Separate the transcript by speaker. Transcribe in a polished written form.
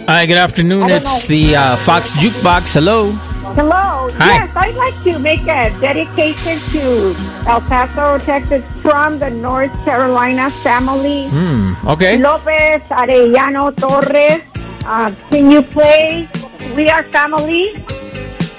Speaker 1: Hi, good afternoon. It's the Fox Jukebox. Hello.
Speaker 2: Hello.
Speaker 1: Hi.
Speaker 2: Yes, I'd like to make a dedication to El Paso, Texas, from the North Carolina family.
Speaker 1: Okay.
Speaker 2: Lopez Arellano Torres. Can you play We Are Family?